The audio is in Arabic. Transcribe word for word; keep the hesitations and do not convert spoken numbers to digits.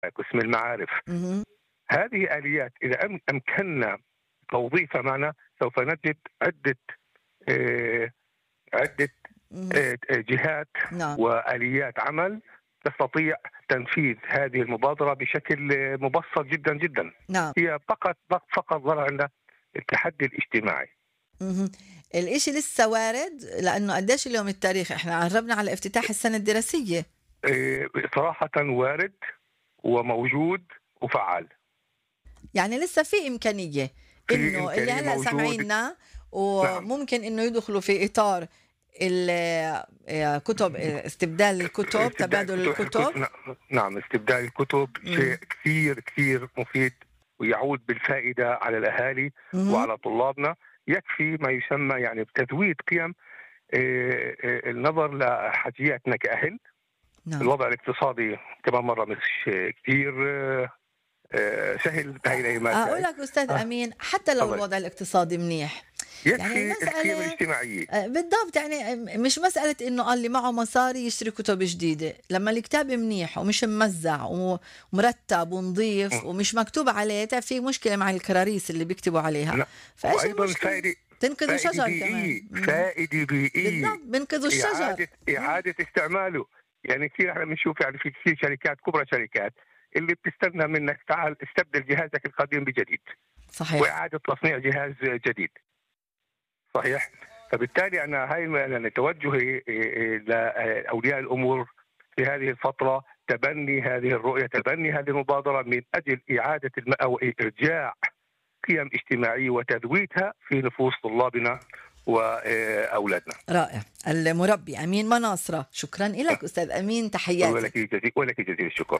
قسم المعارف. اهم. هذه آليات إذا أم- أمكننا توظيفها معنا سوف نجد عدة آه، عدة اهم. آه، جهات نعم. وآليات عمل تستطيع تنفيذ هذه المبادرة بشكل آه، مبسط جدا جدا. نعم. هي فقط فقط ظهر عندنا التحدي الاجتماعي. اهم. الإشي لسه وارد لأنه قديش اليوم التاريخ؟ إحنا قربنا على افتتاح السنة الدراسية. آه، صراحة وارد وموجود وفعال. يعني لسه في إمكانية في إنه اللي إمكانية هلأ موجود. سامعيننا نعم. وممكن إنه يدخلوا في إطار ال آآ كُتب آآ استبدال الكُتب، استبدال تبادل الكتب الكُتب. الكت- نعم، استبدال الكتب شيء إمم. كثير كثير مفيد ويعود بالفائدة على الأهالي اهم. وعلى طلابنا. يكفي ما يسمى يعني بتزويد قيم آه، آه، النظر لحاجياتنا كأهل. نعم. الوضع الاقتصادي كمان مرة مش كثير آه، آه، سهل بهاي الأيامات أقول هاي. لك أستاذ آه، أمين، حتى لو الله، الوضع الاقتصادي منيح، يعني يكفي القيم المسألة الاجتماعية. آآ بالضبط، يعني م مش مسألة إنه آه اللي معه مصاري يشتري كُتب جديدة، لمّا الكتاب منيح ومش ممزّع و ومرتّب ونضيف ومش مكتوب عليه، تعرف في مشكلة مع الكراريس اللي بيكتبوا عليها، لا، فإيش وأيضا المشكلة؟ فائدة تنقذوا فائدة شجر كمان. بيئية إمم. فائدة بيئية بالضبط، بينقذوا الشجر. إعادة آه. إعادة استعماله. يعني كثير احنا بنشوف يعني في كثير شركات كبرى شركات اللي بتستنى منك تعال استبدل جهازك القديم بجديد صحيح. وإعادة تصنيع جهاز جديد. صحيح. فبالتالي أنا هاي يعني توجهي لأولياء الأمور في هذه الفترة تبني هذه الرؤية، تبني هذه المبادرة من أجل إعادة الم... أو إرجاع قيم اجتماعية وتذويتها في نفوس طلابنا وأولادنا. رائع. المُربّي أمين مناصرة، شكرًا إلك أستاذ أمين، تحياتي. ولك جزيل ولك جزيل الشكر.